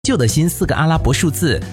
旧的新4个阿拉伯数字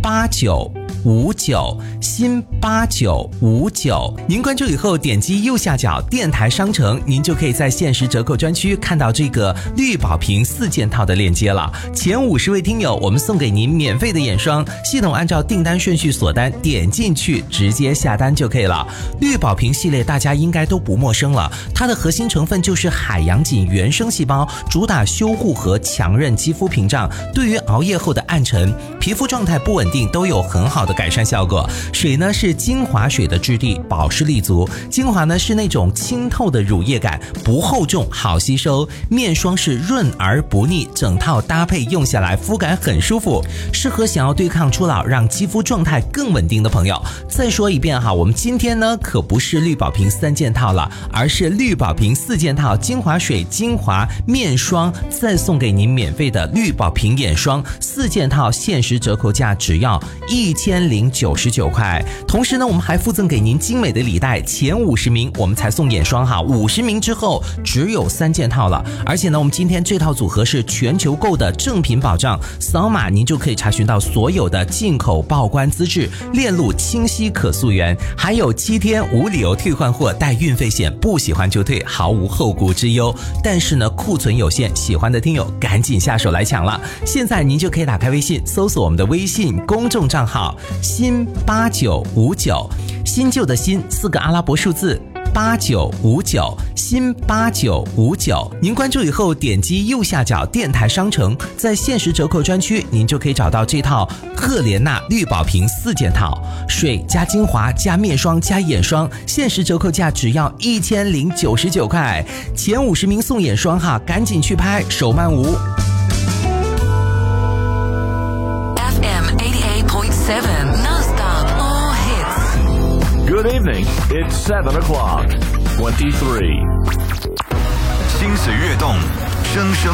8959，新8959。您关注以后点击右下角电台商城，您就可以在限时折扣专区看到这个绿宝瓶4件套的链接了。前50位听友，我们送给您免费的眼霜，系统按照订单顺序锁单，点进去直接下单就可以了。绿宝瓶系列大家应该都不陌生了，它的核心成分就是海洋锦原生细胞，主打修护和强韧肌肤屏障，对于熬夜后的暗沉、皮肤状态不稳定都有很好的改善效果。水呢是精华水的质地，保湿力足；精华呢是那种清透的乳液感，不厚重，好吸收。面霜是润而不腻，整套搭配用下来肤感很舒服，适合想要对抗初老，让肌肤状态更稳定的朋友。再说一遍哈，我们今天呢可不是绿宝瓶3件套了，而是绿宝瓶4件套，精华水、精华、面霜，再送给您免费的绿宝瓶眼霜4件套，限时折扣价只要1099块。同时呢，我们还附赠给您精美的礼袋，前50名我们才送眼霜哈，50名之后只有3件套了。而且呢，我们今天这套组合是全球购的正品保障，扫码您就可以查询到所有的进口报关资质，链路清晰可溯源，还有7天无理由退换货，带运费险，不喜欢就退，毫无后顾之忧。但是呢，库存有限，喜欢的听友赶紧下手来抢了。现在您就可以打开微信，搜索我们的微信公众账号新8959，新旧的新4个阿拉伯数字8959，新8959。您关注以后点击右下角电台商城，在限时折扣专区您就可以找到这套赫莲娜绿宝瓶4件套，水加精华加面霜加眼霜，限时折扣价只要1099块。前50名送眼霜哈，赶紧去拍，手慢无。 FM 88.7 non-stop all hits. Good evening. It's 7 o'clock. 23. 心随悦动，声声